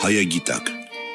Հայագիտակ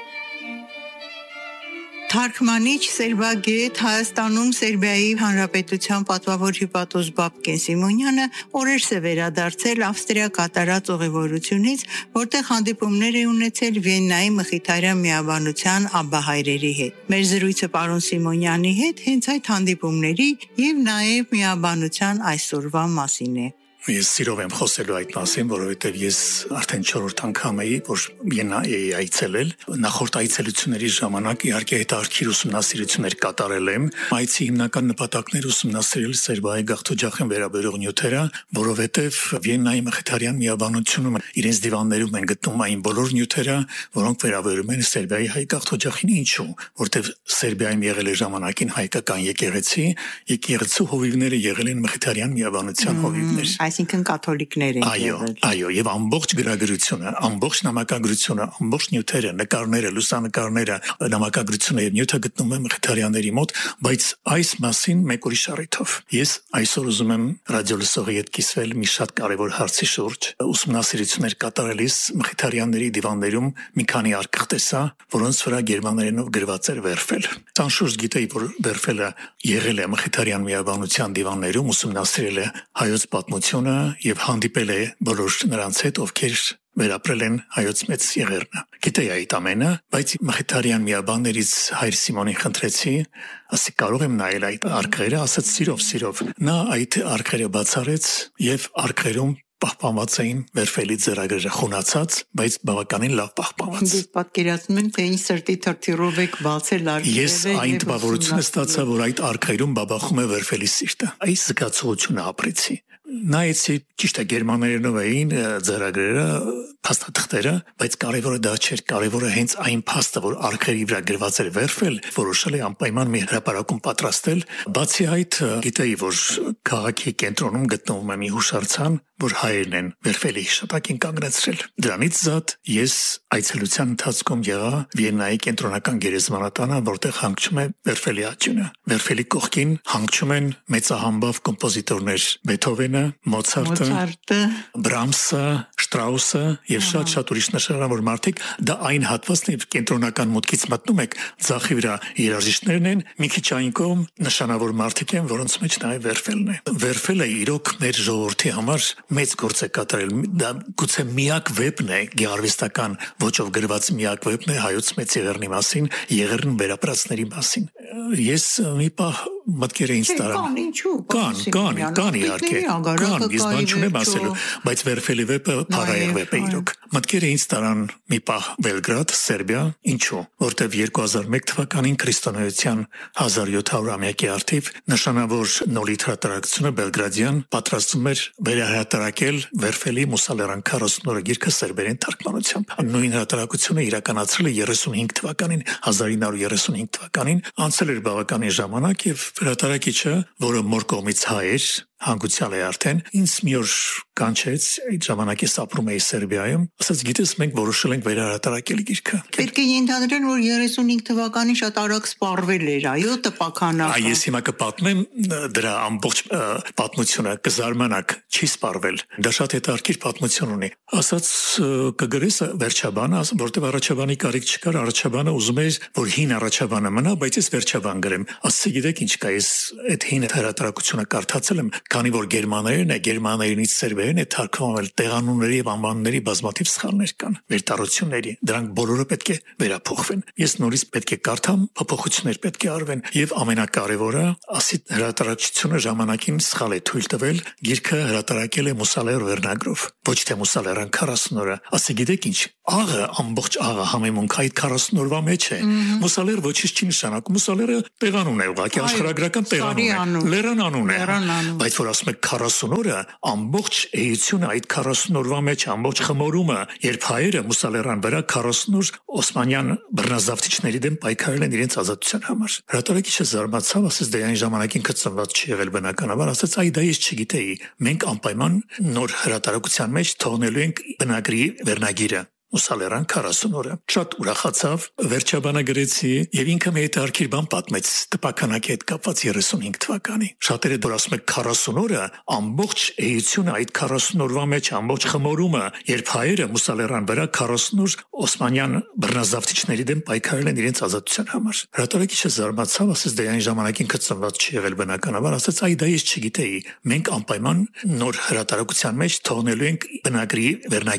Թարգմանիչ Սերբագետ Հայաստանում Սերբիայի Հանրապետության պատվավոր հյուպատոս Բաբկեն Սիմոնյանը օրերս է վերադարձել Ավստրիա կատարած ուղևորությունից, որտեղ հանդիպումներ է ունեցել Վիեննայի Մխիթարյան միաբանության աբբահայրերի հետ։ Մեր զրույցը պարոն Սիմոնյանի հետ հենց այդ հանդիպումների եւ նաեւ միաբանության այսօրվա մասին է։ Ես սիրով եմ խոսելու այդ մասին, որովհետև ես արդեն 4-րդ անգամ էի, որ Վիեննա էի այցելել։ Նախորդ այցելությունների ժամանակ իհարկե հետաքրքիր ուսումնասիրություններ կատարել եմ։ Այցի հիմնական նպատակները ուսումնասիրել Սերբիայի գաղթօջախին վերաբերող նյութերը, որովհետև Վիեննայի Մխիթարյան միաբանությունում իրենց դիվաններում են գտնում այն բոլոր նյութերը, որոնք վերաբերում են Սերբիայի հայ գաղթօջախին, ինչու, որովհետև Սերբիայում եղել է ժամանակին հայկական եկեղեցու հովիվները եղել են Մխիթարյան միաբանության հովիվներ։ Այսինքն կաթոլիկներ են եղել։ Այո, եւ ամբողջ գրագրությունը, ամբողջ նամակագրությունը, ամբողջ նյութերը, նկարները, լուսանկարները, նամակագրությունը եւ նյութը գտնվում է Մխիթարյանների մոտ, բայց այս մասին մեկ ուրիշ առիթով։ Ես այսօր ուզում եմ ռադիոլսողի հետ կիսվել մի շատ կարևոր հարցի շուրջ։ Ուսումնասիրություններ կատարելիս Մխիթարյանների դիվաններում մի քանի արկղ տեսա, որոնց վրա գերմաներենով գրված էր վերֆել։ Անշուշտ գիտեի, որ վերֆելը եղել է Մխիթարյան միաբանության դիվաններում, ուսումնասիրել է հայոց պատմությունը եւ հանդիպել է բոլոր նրանց հետ, ովքեր վերապրել են հայոց մեծ եղերնը։ Գիտեի այդ ամենը, բայց Մխիթարյան միաբաններից հայր Սիմոնին խնդրեցի, ասի կարող եմ նայել այդ արկղերը, ասաց սիրով։ Նա այդ արկղերը բացարեց եւ արկղերում պահպանված էին վերֆելի ձեռագրերը խունացած, բայց բավականին լավ պահպանված։ Ես պատկերացնում եմ, թե ինչ սրտի թրթիռով եք բացել արկղերը։ Ես այն տպավորությունը ստացա, որ այդ արկղերում բաբախում է վերֆելի սիրտը։ Այս զգացողությունը ապրեցի։ Նայեցի, ճիշտ է, գերմաներենով էին ձեռագրերը, փաստաթղթերը, բայց կարևորը դա չէր, կարևորը հենց այն փաստը, որ արկղերի վրա գրված էր վերֆել, որոշել է անպայման մի հրապարակում պատրաստել։ Բացի այդ, գիտեի, որ քաղաքի կենտրոնում գտնվում է մի հուշարձան, որ հայերն են վերֆելի հիշատակին կանգնեցրել։ Դրանից զատ ես այցելության ընթացքում եղա Վիեննայի կենտրոնական գերեզմանատանը, որտեղ հանգչում է վերֆելի աջունը։ Վերֆելի կողքին հանգչում են մեծահամբավ կոմպոզիտորներ Բեթհովենը, Մոցարտը, Բրամսը, Շտրաուսը եւ շատ ուրիշ նշանավոր մարդիկ։ Դա այն հատվածն է, կենտրոնական մուտքից մտնում եք, ձախի վրա երաժիշտներն են, մի քիչ այն կողմ նշանավոր մարդիկ են, որոնց մեջ նաեւ վերֆելն է։ Վերֆելը իրոք մեր ժողովրդի համար մեծ գործ է կատարել։ Դա գուցե միակ վեպն է, գեղարվեստական ոճով գրված միակ վեպն է հայոց մեծ եղերնի մասին, եղերն վերապրածների մասին։ Ես մի պահ մտքեր ինձ տարան։ Կան, ինչու՞։ Կան իհարկե։ Կան, ես բան չունեմ ասելու, բայց վերֆելի վեպը փառահեղ վեպ է իրոք։ Մտքերը ինձ տարան մի պահ Բելգրադ, Սերբիա, ինչու, որտեղ 2001 թվականին քրիստոնեության 1700-ամյակի արդիվ նշանավոր Նոլիթ հրատարակությունը Բելգրադյան պատրաստում էր վերահրատարակել վերֆելի Մուսալերան 40-րդ գիրքը սերբերեն թարգմանությամբ։ Նույն հրատարակությունը իրականացրել է 35 թվականին, 1935 թվականին, անցել էր բավականին ժամանակ եւ հրատարակիչը, որը մոր կողմից հայ էր, հանգուցյալ է արդեն, ինձ մի օր կանչեց, այդ ժամանակ ես ապրում էի Սերբիայում, ասաց գիտես մենք որոշել ենք վերահրատարակել գիրքը։ Պետք է ենթադրել, որ 35 թվականին շատ արագ սպառվել էր, այո, տպականական։ Ես հիմա կպատմեմ դրա ամբողջ պատմությունը, կզարմանաք, չի սպառվել։ Դա շատ հետաքրքիր պատմություն ունի։ Ասաց կգրես վերջաբանը, որտեղ առաջաբանի կարիք չկար, առաջաբանը ուզում էր, որ հին առաջաբանը մնա, բայց ես վերջաբան գրեմ։ Ասացի գիտեք ինչ կա, ես այդ հին հրատարակությունը կարդացել եմ, քանի որ գերմաներենից սերբերեն է թարգմանվել, տեղանունների եւ անվանումների բազմաթիվ սխալներ կան, վերտառությունների, դրանք բոլորը պետք է վերափոխվեն։ Ես նորից պետք է կարդամ, փոփոխություններ պետք է արվեն եւ ամենակարևորը, ասի հրատարակչությունը ժամանակին սխալ է թույլ տվել, գիրքը հրատարակել է Մուսալեր վերնագրով, ոչ թե Մուսալերան 40 օրը։ Ասի գիտեք ինչ, աղը, ամբողջ աղը համեմունք այդ 40 օրվա մեջ է։ Մուսալեր ոչինչ չի նշանակում, Մուսալերը տեղանուն է, ուղղակի աշխարհագրական տեղանուն է, լերան անուն է։ Բայց որ ասում եք 40 օրը, ամբողջ էությունը այդ 40 օրվա մեջ, ամբողջ խմորումը, երբ հայերը Մուսալերան վրա 40 օր օսմանյան բռնազավթիչների դեմ պայքարել են իրենց ազատության համար։ Հրատարակիչը զարմացավ, ասաց դե այն ժամանակին կծնված չի եղել բնականաբար, ասաց այ դա ես չգիտեի։ Մենք անպայման նոր հրատարակության մեջ թողնելու ենք բնագրի վերնագիրը։ Մուսալերան 40 օրը։ Շատ ուրախացավ, վերջաբանը գրեցի եւ ինքը մի հետարքիր բան պատմեց տպականակի հետ կապված 35 թվականի։ Շատերը դեռ ասում են 40 օրը ամբողջ էությունը այդ 40 օրվա մեջ ամբողջ խմորումը, երբ հայերը Մուսալերան վրա 40 օր Օսմանյան բռնազավթիչների դեմ պայքարել են իրենց ազատության համար։ Հրատարակիչը զարմացավ, ասաց դե այն ժամանակ ինքը ծնված չի եղել բնականաբար, ասաց այ դա ես չգիտեի։ Մենք անպայման նոր հրատարակության մեջ թողնելու ենք բնագրի վերնագիր